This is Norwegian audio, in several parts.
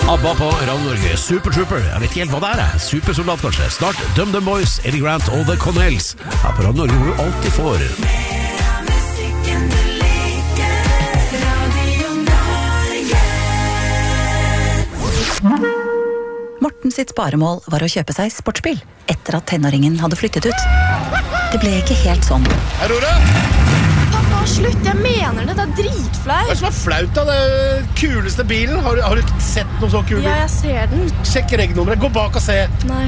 ABBA på Radio Norge, Supertrooper. Jeg vet ikke helt hva det er. Supersoldat kanskje. Snart DumDum Boys, Eddie Grant og The Connells. Her på Radio Norge hvor du alltid får. Morten sitt sparemål var å kjøpe seg sportsbil etter at tenåringen hadde flyttet ut. Det ble ikke helt sånn. Aurora! Slutt, jeg mener det, det dritflaut. Hva er det som flaut da? Det kuleste bilen. Har du sett noe så kul bil? Ja, jeg ser den. Sjekk regnummeret, gå bak og se. Nei.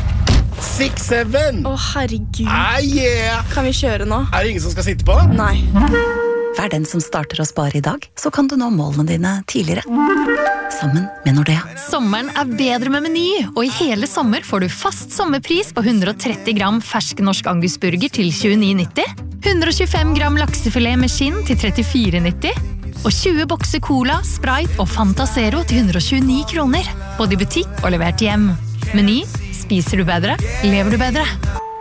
6-7. Herregud. Yeah. Kan vi kjøre nå? Er det ingen som skal sitte på? Nei. Vær den som starter å spare i dag, så kan du nå målene dine tidligere. Sammen med Nordea. Sommeren er bedre med Meny, og i hele sommer får du fast sommerpris på 130 gram fersk norsk angusburger til 29,90, 125 gram laksefilet med skinn til 34,90, og 20 bokser cola, Sprite og Fanta Zero til 129 kroner. Både i butikk og levert hjem. Meny, spiser du bedre, lever du bedre.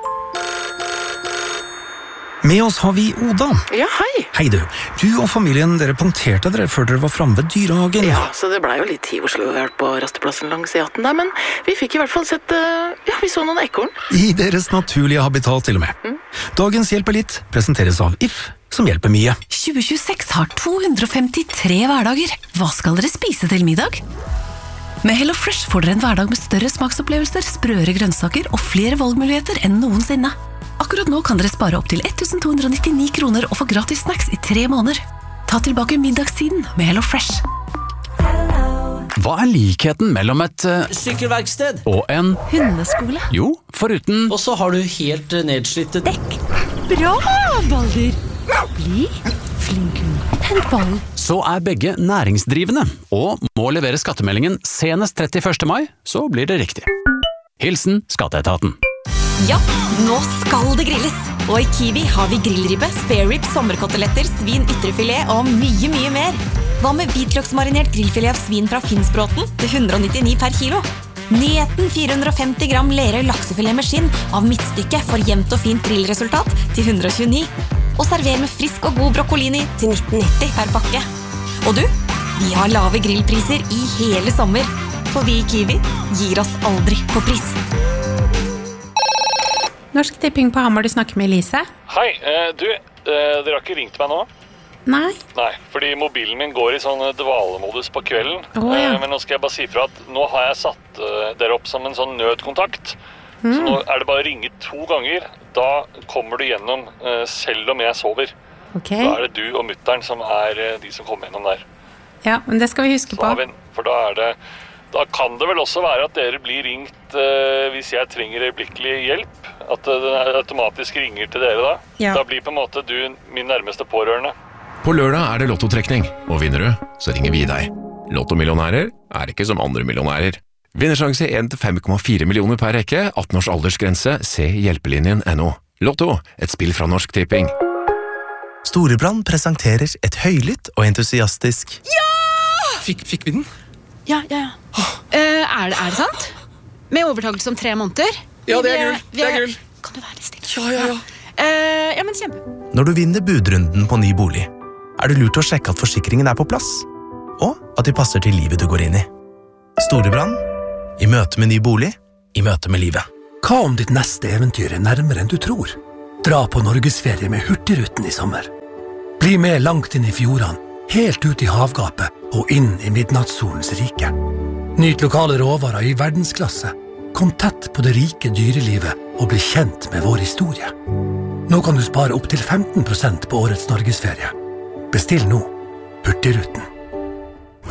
Med oss har vi Oda. Ja, hei. Hei du. Du og familien, dere punkterte dere før dere var fremme ved dyrehagen. Ja, så det ble jo litt tid Oslo vært på rasteplassen langs E18 der, men vi fikk i hvert fall sett, vi så noen ekorn. I deres naturlige habitat til og med. Dagens Hjelper litt presenteres av If, som hjelper mye. 2026 har 253 hverdager. Hva skal dere spise til middag? Med Hello Fresh får dere en hverdag med større smaksopplevelser, sprøere grønnsaker og flere valgmuligheter enn noensinne. Akkurat nå kan dere spare opp til 1299 kroner og få gratis snacks i 3 måneder. Ta tilbake middagstiden med Hello Fresh. Hva er likheten mellom et sykkelverksted og en hundeskole? Jo, foruten. Og så har du helt nedslitte dekk. Bra, Balder! Bli flink. Hent ballen. Så er begge næringsdrivende, og må levere skattemeldingen senest 31. mai, så blir det riktig. Hilsen Skatteetaten. Ja, nå skal det grilles. Og i Kiwi har vi grillribbe, spare rib, sommerkoteletter, svin, ytrefilet og mye, mye mer. Hva med hvitløksmarinert grillfilet av svin fra Finnsbråten til 199 per kilo? Nyheten 450 gram Lerøy laksefilet med skinn av midtstykke for jevnt og fint grillresultat til 129. Og server med frisk og god broccolini til 1990 per pakke. Og du, vi har lave grillpriser i hele sommer. For vi i Kiwi gir oss aldri på pris. Norsk Tipping på Hamar, du snakker med Elise. Hei, dere har ikke ringt meg nå? Nei. Nei, fordi mobilen min går i sånn dvalemodus på kvelden. Ja. Men nå skal jeg bare si fra at nå har jeg satt dere opp som en sånn nødkontakt. Så nå er det bare å ringe 2 ganger. Da kommer du gjennom selv om jeg sover. Okay. Da er det du og mutteren som er de som kommer gjennom der. Ja, men det skal vi huske på. For da kan det vel også være at dere blir ringt hvis jeg trenger øyeblikkelig hjelp. At den automatisk ringer til dere da. Ja. Da blir på en måte du min nærmeste pårørende. På lørdag er det lottotrekning, og vinner du, så ringer vi deg. Lottomillionærer er ikke som andre millionærer. Vinnersjanse 1-5,4 millioner per rekke, 18 års aldersgrense, se hjelpelinjen.no. Lotto, et spill fra Norsk Tipping. Storebrand presenterer et høylytt og entusiastisk. Ja! Fikk vi den? Ja. Er det sant? Med overtakelse om 3 måneder? Ja, det er gull. Kan du være litt stille? Ja. Ja, men kjempe. Når du vinner budrunden på ny bolig, er det lurt å sjekke at forsikringen er på plass, og at de passer til livet du går inn i. Storebrand, i møte med ny bolig, i møte med livet. Hva om ditt neste eventyr er nærmere enn du tror? Dra på Norgesferie med Hurtigruten i sommer. Bli med langt inn i fjordene, helt ut i havgapet og inn i midnattssolens rike. Nyt lokale råvarer i verdensklasse. Kom tett på det rike dyrelivet og bli kjent med vår historie. Nå kan du spare opp til 15% på årets Norgesferie. Bestill nå. Hurtigruten.